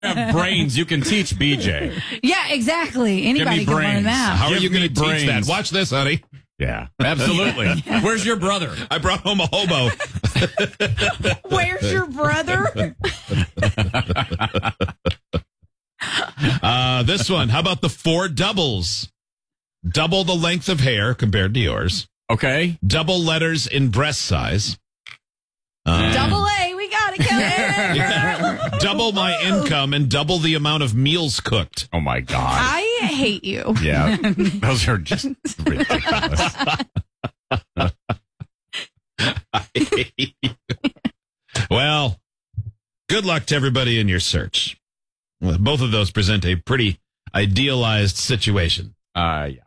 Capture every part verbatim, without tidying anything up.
have brains, you can teach B J. Yeah, exactly. Anybody can learn that. How Give are you going to teach brains. that? Watch this, honey. Yeah, absolutely. Where's your brother? I brought home a hobo. Where's your brother? uh, this one. How about the four doubles? Double the length of hair compared to yours. Okay. Double letters in breast size. Uh, Double A, we got it, Kelly. yeah. Double my income and double the amount of meals cooked. Oh, my God. I hate you. Yeah. Those are just ridiculous. Well, good luck to everybody in your search. Well, both of those present a pretty idealized situation. Uh, yeah.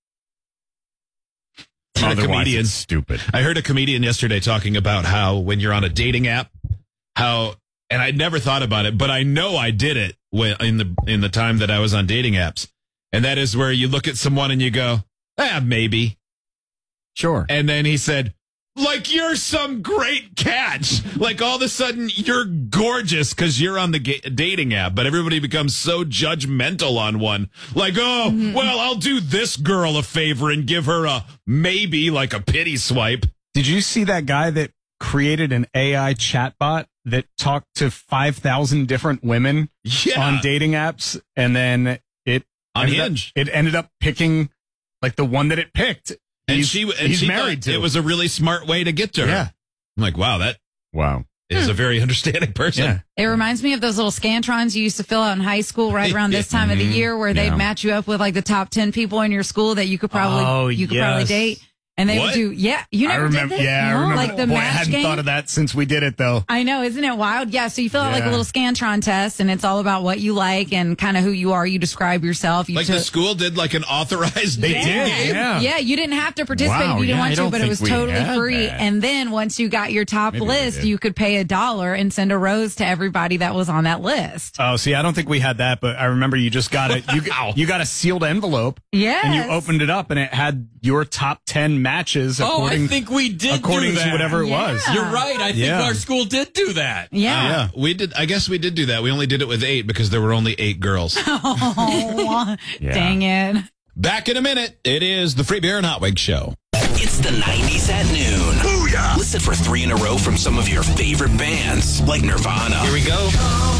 I heard a Otherwise, comedian, it's stupid. I heard a comedian yesterday talking about how when you're on a dating app, how, and I never thought about it, but I know I did it when, in the in the time that I was on dating apps, and that is where you look at someone and you go, ah, maybe. Sure. And then he said, like you're some great catch. Like all of a sudden you're gorgeous because you're on the ga- dating app, but everybody becomes so judgmental on one. Like, oh, mm-hmm. well, I'll do this girl a favor and give her a maybe, like a pity swipe. Did you see that guy that created an A I chatbot that talked to five thousand different women yeah. on dating apps? And then it on ended Hinge. Up, it ended up picking like the one that it picked. And he's, she, and he's she married to. It was a really smart way to get to her. Yeah. I'm like, wow, that wow is hmm. a very understanding person. Yeah. It reminds me of those little Scantrons you used to fill out in high school right around this time of the year where they'd Yeah. match you up with like the top ten people in your school that you could probably Oh, you could yes. probably date. And they What? would do, yeah, you I never remember. did this? Yeah, I No? remember. Like the Boy, I match hadn't game. thought of that since we did it, though. I know, isn't it wild? Yeah, so you fill out like a Yeah. little Scantron test, and it's all about what you like and kind of who you are. You describe yourself. You Like took- the school did like an authorized They dating did, game. yeah. Yeah, you didn't have to participate Wow, if you didn't yeah, I want to, don't but it think was we totally had free. that. And then once you got your top Maybe we list, did. you could pay a dollar and send a rose to everybody that was on that list. Oh, see, I don't think we had that, but I remember you just got it. You, you got a sealed envelope. Yes. And you opened it up, and it had your top ten matches. Oh, according, I think we did according do that. to whatever it Yeah. was. You're right. I think Yeah. our school did do that. Yeah. Uh, we did. I guess we did do that. We only did it with eight because there were only eight girls. Oh, Yeah. dang it. Back in a minute. It is the Free Beer and Hot Wig Show. It's the nineties at noon. Booyah! Listen for three in a row from some of your favorite bands, like Nirvana. Here we go.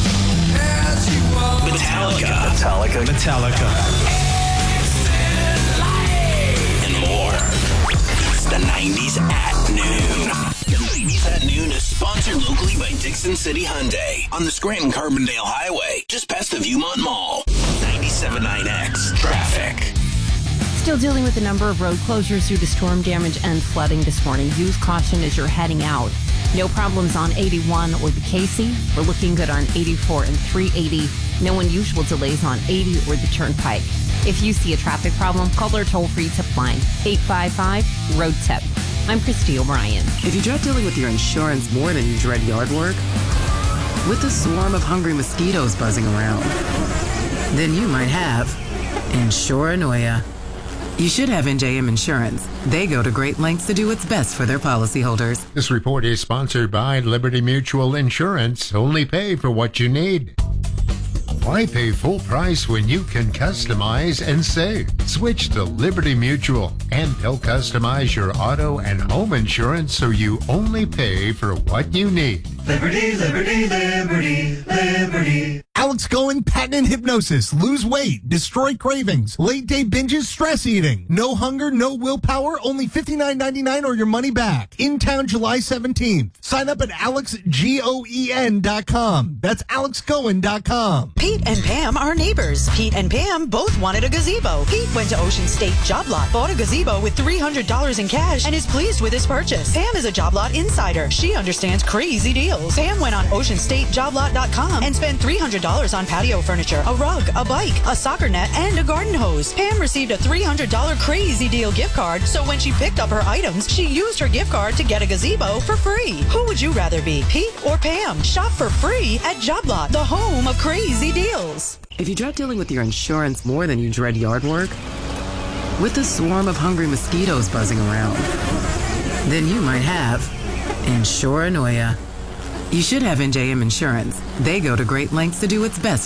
Metallica. Metallica. Metallica. And more. It's the nineties at noon. The nineties at noon is sponsored locally by Dixon City Hyundai on the Scranton Carbondale Highway, just past the Viewmont Mall. ninety-seven point nine X Traffic. Still dealing with a number of road closures due to storm damage and flooding this morning. Use caution as you're heading out. No problems on eighty-one or the Casey. We're looking good on eighty-four and three eighty. No unusual delays on eighty or the Turnpike. If you see a traffic problem, call our toll-free tip line, eight five five, road tip. I'm Christy O'Brien. If you dread dealing with your insurance more than you dread yard work, with a swarm of hungry mosquitoes buzzing around, then you might have Insuranoia. You should have N J M Insurance. They go to great lengths to do what's best for their policyholders. This report is sponsored by Liberty Mutual Insurance. Only pay for what you need. Why pay full price when you can customize and save? Switch to Liberty Mutual, and they'll customize your auto and home insurance so you only pay for what you need. Liberty, liberty, liberty, liberty. Alex Goen, patent hypnosis, lose weight, destroy cravings, late day binges, stress eating, no hunger, no willpower, only fifty-nine ninety-nine or your money back. In town July seventeenth. Sign up at alex goen dot com. That's alex goen dot com. Pete and Pam are neighbors. Pete and Pam both wanted a gazebo. Pete went to Ocean State Job Lot, bought a gazebo with three hundred dollars in cash, and is pleased with his purchase. Pam is a Job Lot insider. She understands crazy deals. Pam went on ocean state job lot dot com and spent three hundred dollars on patio furniture, a rug, a bike, a soccer net, and a garden hose. Pam received a three hundred dollars crazy deal gift card, so when she picked up her items, she used her gift card to get a gazebo for free. Who would you rather be, Pete or Pam? Shop for free at Job Lot, the home of crazy deals. If you dread dealing with your insurance more than you dread yard work, with a swarm of hungry mosquitoes buzzing around, then you might have Insuranoia. You should have N J M Insurance. They go to great lengths to do what's best